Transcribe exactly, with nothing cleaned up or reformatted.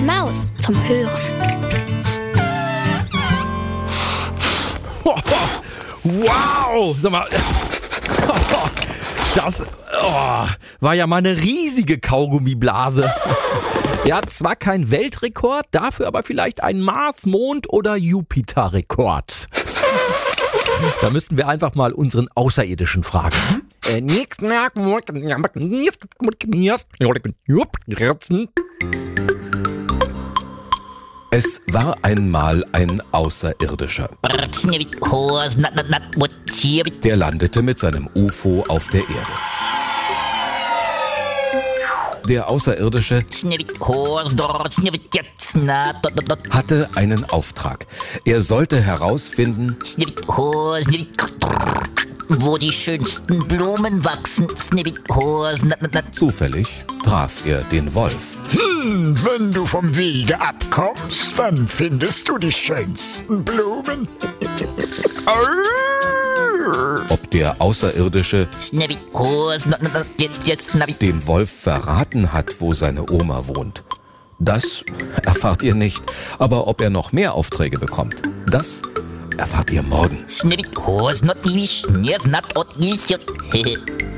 Maus zum Hören. Wow! Sag mal, das oh, war ja mal eine riesige Kaugummiblase. Ja, zwar kein Weltrekord, dafür aber vielleicht ein Mars-, Mond- oder Jupiter-Rekord. Da müssten wir einfach mal unseren Außerirdischen fragen. Es war einmal ein Außerirdischer. Der landete mit seinem U F O auf der Erde. Der Außerirdische hatte einen Auftrag. Er sollte herausfinden, wo die schönsten Blumen wachsen. zufällig traf er den Wolf. Hm, wenn du vom Wege abkommst, dann findest du die schönsten Blumen. Ob der Außerirdische dem Wolf verraten hat, wo seine Oma wohnt, das erfahrt ihr nicht. Aber ob er noch mehr Aufträge bekommt, das erfahrt ihr morgen.